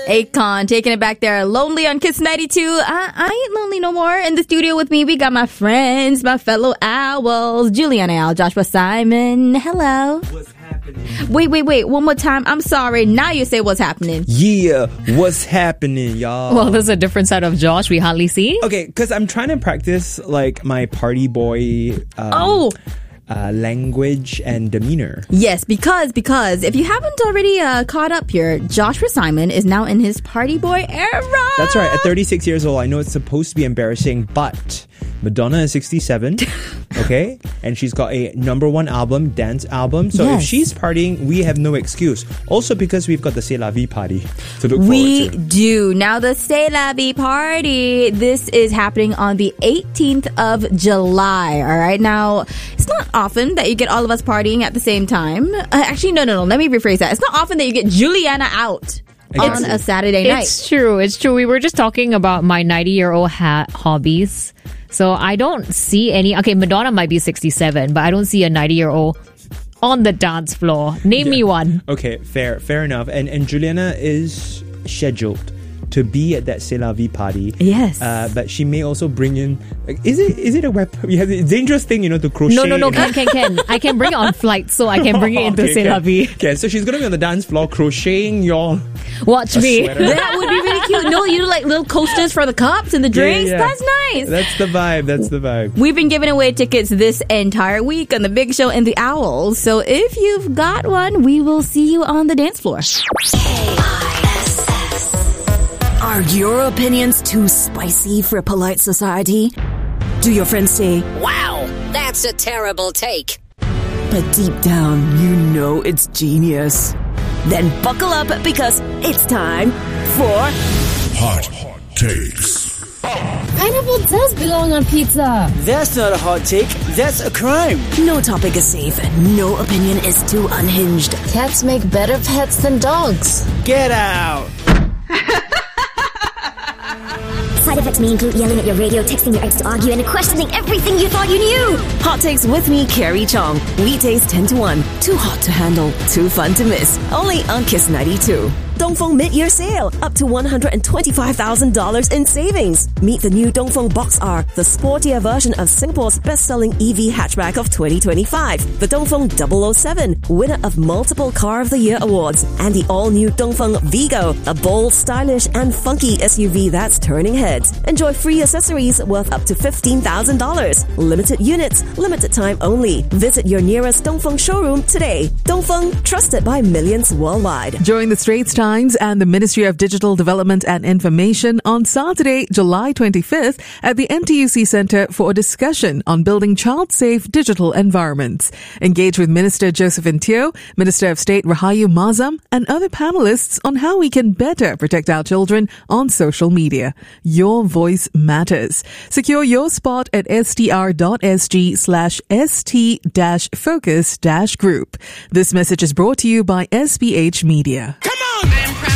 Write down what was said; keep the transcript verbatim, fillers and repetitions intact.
Akon taking it back there. Lonely on Kiss ninety-two. I, I ain't lonely no more. In the studio with me, we got my friends, my fellow owls, Juliana Owl, Joshua Simon. Hello. What's happening? Wait, wait, wait. One more time. I'm sorry. Now you say what's happening. Yeah, what's happening, y'all? Well, there's a different side of Josh we hardly see. Okay, because I'm trying to practice like my party boy um, Oh. uh, language and demeanor. Yes, because, because if you haven't already uh, caught up here, Joshua Simon is now in his party boy era. That's right. At thirty-six years old, I know it's supposed to be embarrassing, but Madonna is sixty-seven, okay? And she's got a number one album, dance album. So Yes. if she's partying, we have no excuse. Also because we've got the C'est La Vie party to look We forward to. do. Now, the C'est La Vie party, this is happening on the eighteenth of July, all right? Now, it's not often that you get all of us partying at the same time. Uh, actually, no, no, no. Let me rephrase that. It's not often that you get Juliana out on Exactly. a Saturday night. It's true. It's true. We were just talking about my ninety-year-old ha- hobbies. So I don't see any... Okay, Madonna might be sixty-seven, but I don't see a ninety-year-old on the dance floor. Name me one. Okay, fair, fair enough. And and Juliana is scheduled to be at that C'est La Vie party. Yes. Uh, but she may also bring in... Like, is it is it a weapon? Yeah, it's a dangerous thing, you know, to crochet. No, no, no. in- Can, can, can. I can bring it on flight, so I can bring it into Okay, C'est La Vie. Okay, so she's going to be on the dance floor crocheting your... Watch A me. sweater. That would be really cute. No, you do like little coasters for the cups and the drinks. Yeah, yeah. That's nice. That's the vibe. That's the vibe. We've been giving away tickets this entire week on the Big Show and the Owls. So if you've got one, we will see you on the dance floor. Are your opinions too spicy for polite society? Do your friends say, Wow, that's a terrible take. but deep down, you know it's genius? Then buckle up because it's time for Hot Takes. Pineapple does belong on pizza. That's not a hot take. That's a crime. No topic is safe, no opinion is too unhinged. Cats make better pets than dogs. Get out. Side effects may include yelling at your radio, texting your ex to argue, and questioning everything you thought you knew. Hot Takes with me, Carrie Chong. Weekdays ten to one. Too hot to handle, too fun to miss. Only on Kiss ninety-two. Dongfeng mid-year sale. Up to one hundred twenty-five thousand dollars in savings. Meet the new Dongfeng Box R, the sportier version of Singapore's best-selling E V hatchback of twenty twenty-five. The Dongfeng double oh seven, winner of multiple Car of the Year awards. And the all-new Dongfeng Vigo, a bold, stylish, and funky S U V that's turning heads. Enjoy free accessories worth up to fifteen thousand dollars. Limited units, limited time only. Visit your nearest Dongfeng showroom today. Dongfeng, trusted by millions worldwide. Join the Straits Times and the Ministry of Digital Development and Information on Saturday, July twenty-fifth at the N T U C Centre for a discussion on building child-safe digital environments. Engage with Minister Josephine Teo, Minister of State Rahayu Mazam, and other panelists on how we can better protect our children on social media. Your voice matters. Secure your spot at str.sg slash st dash focus dash group. This message is brought to you by S B H Media. Come on!